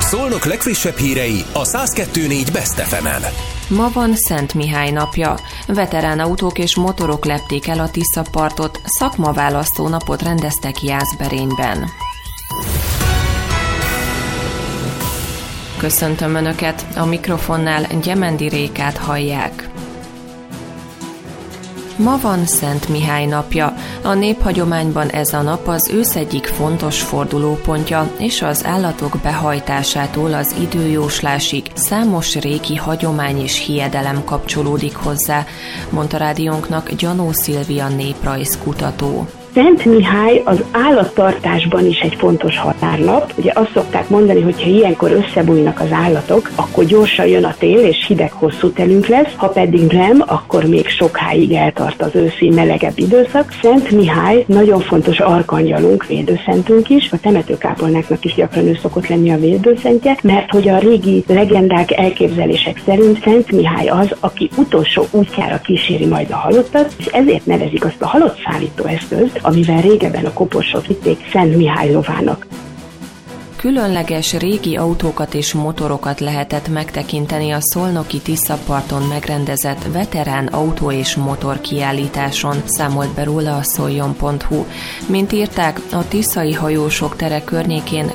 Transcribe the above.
Szolnok legfrissebb hírei a 102.4 Best FM-en. Ma van Szent Mihály napja. Veterán autók és motorok lepték el a Tiszapartot, szakmaválasztó napot rendeztek Jászberényben. Köszöntöm Önöket, a mikrofonnál Gyemendi Rékát hallják. Ma van Szent Mihály napja. A néphagyományban ez a nap az ősz egyik fontos fordulópontja, és az állatok behajtásától az időjóslásig számos régi hagyomány és hiedelem kapcsolódik hozzá, mondta rádiónknak Gyanó Szilvia néprajzkutató. Szent Mihály az állattartásban is egy fontos határnap. Ugye azt szokták mondani, hogy ha ilyenkor összebújnak az állatok, akkor gyorsan jön a tél, és hideg hosszú telünk lesz, ha pedig nem, akkor még sokáig eltart az őszi melegebb időszak. Szent Mihály nagyon fontos arkangyalunk, védőszentünk is, a temetőkápolnáknak is gyakran ő szokott lenni a védőszentje, mert hogy a régi legendák, elképzelések szerint Szent Mihály az, aki utolsó útjára kíséri majd a halottat, és ezért nevezik azt a halott szállító eszközt, amivel régebben a koporsot vitték, Szent Mihály lovának. Különleges régi autókat és motorokat lehetett megtekinteni a szolnoki Tiszaparton megrendezett veterán autó és motor kiállításon, számolt be róla a szoljon.hu. Mint írták, a tiszai hajósok tere környékén